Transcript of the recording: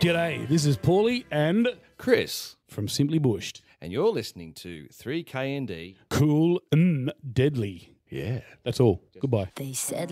G'day, this is Paulie and Chris, from Simply Bushed. and you're listening to 3KND. Cool and deadly. Yeah. That's all. Goodbye. They said